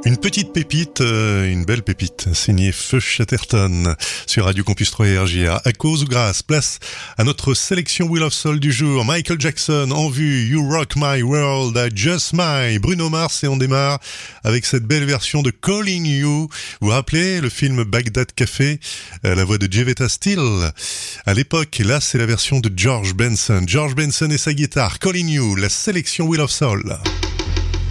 Une petite pépite, une belle pépite, signée Feu Chatterton sur Radio Campus 3 et RJR. À cause ou grâce, place à notre sélection Wheel of Soul du jour. Michael Jackson en vue, You Rock My World, I Just My, Bruno Mars, et on démarre avec cette belle version de Calling You. Vous vous rappelez le film Bagdad Café, la voix de Jevetta Steele à l'époque. Et là, c'est la version de George Benson. George Benson et sa guitare, Calling You, la sélection Wheel of Soul.